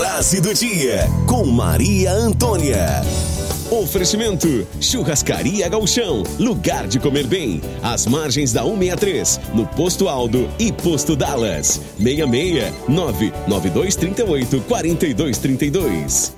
Frase do dia com Maria Antônia. Oferecimento: Churrascaria Gauchão, lugar de comer bem, às margens da 163, no Posto Aldo e Posto Dallas. 66 99238 4232.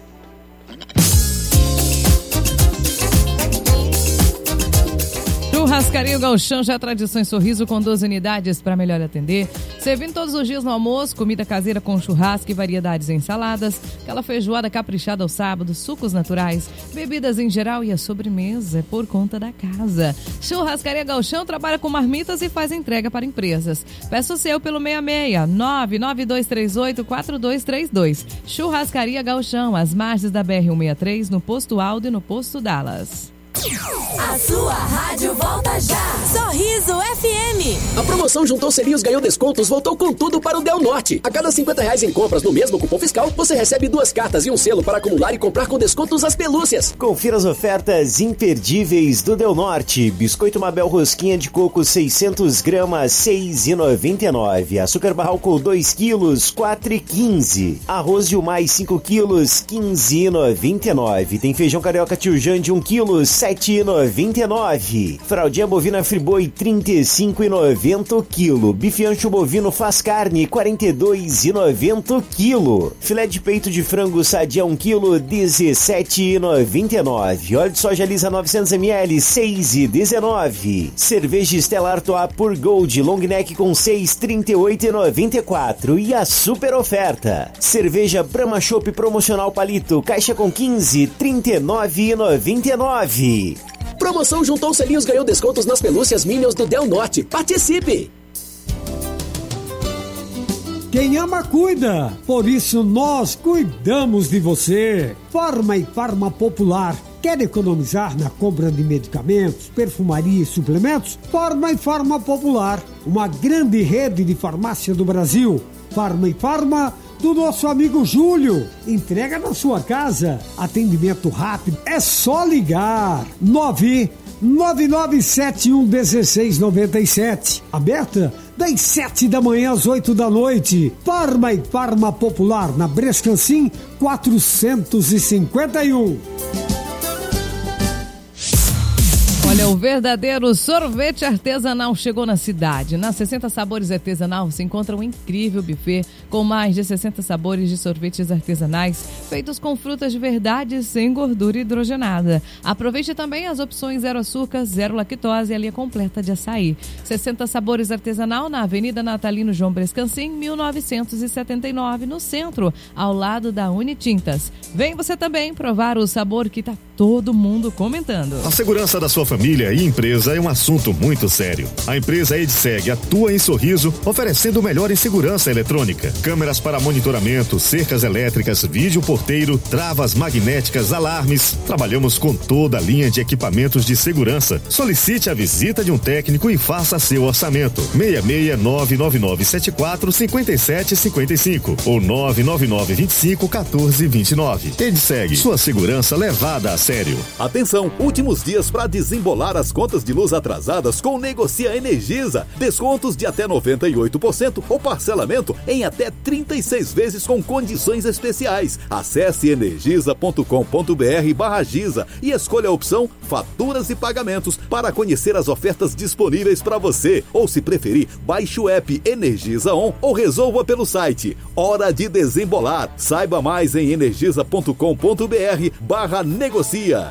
Churrascaria Gauchão, já tradição em Sorriso, com 12 unidades para melhor atender. Servindo todos os dias no almoço, comida caseira com churrasco e variedades em saladas, aquela feijoada caprichada ao sábado, sucos naturais, bebidas em geral e a sobremesa é por conta da casa. Churrascaria Gauchão trabalha com marmitas e faz entrega para empresas. Peça o seu pelo 66 99238 4232. Churrascaria Gauchão, às margens da BR-163, no Posto Aldo e no Posto Dallas. A sua rádio volta já. Sorriso FM. A promoção Juntou Selinhos Ganhou Descontos voltou com tudo para o Del Norte. A cada R$50 em compras no mesmo cupom fiscal, você recebe 2 cartas e um selo para acumular e comprar com descontos as pelúcias. Confira as ofertas imperdíveis do Del Norte. Biscoito Mabel Rosquinha de Coco 600 gramas, R$6,99. Açúcar Barral 2 quilos, R$4,15. Arroz Gilmais 5 quilos, R$15,99. Tem feijão carioca Tio Jan de 1 quilo, R$7,99. Fraldinha bovina Friboi, R$35,90 o quilo. Bife ancho bovino Faz Carne, R$42,90 o quilo. Filé de peito de frango Sadia 1 quilo, R$17,99. Óleo de soja lisa 900 ml, R$6,19. Cerveja Stella Artois Pure Gold Long Neck com 6, R$38,94. E a super oferta: cerveja Brahma Chopp promocional palito, caixa com 15, R$39,99. Promoção Juntou Selinhos Ganhou Descontos nas pelúcias Minions do Del Norte. Participe! Quem ama, cuida. Por isso nós cuidamos de você. Farma e Farma Popular. Quer economizar na compra de medicamentos, perfumaria e suplementos? Farma e Farma Popular. Uma grande rede de farmácia do Brasil. Farma e Farma do nosso amigo Júlio. Entrega na sua casa. Atendimento rápido. É só ligar. 999711697. Aberta das 7 da manhã às 8 da noite. Farma e Farma Popular, na Brescancim 451. Olha, o verdadeiro sorvete artesanal chegou na cidade. Na 60 Sabores Artesanal se encontra um incrível buffet com mais de 60 sabores de sorvetes artesanais feitos com frutas de verdade sem gordura hidrogenada. Aproveite também as opções zero açúcar, zero lactose e a linha completa de açaí. 60 Sabores Artesanal na Avenida Natalino João Brescancim, 1979, no centro, ao lado da Unitintas. Vem você também provar o sabor que tá todo mundo comentando. A segurança da sua família e empresa é um assunto muito sério. A empresa Edseg atua em Sorriso, oferecendo o melhor em segurança eletrônica. Câmeras para monitoramento, cercas elétricas, vídeo porteiro, travas magnéticas, alarmes. Trabalhamos com toda a linha de equipamentos de segurança. Solicite a visita de um técnico e faça seu orçamento. 66999745755 ou 999251429. Edseg, sua segurança levada a sério. Atenção, últimos dias para desembolar as contas de luz atrasadas com Negocia Energisa. Descontos de até 98% ou parcelamento em até 36 vezes com condições especiais. Acesse energisa.com.br/giza e escolha a opção Faturas e Pagamentos para conhecer as ofertas disponíveis para você. Ou, se preferir, baixe o app Energisa On ou resolva pelo site. Hora de desembolar. Saiba mais em energisa.com.br/negocia.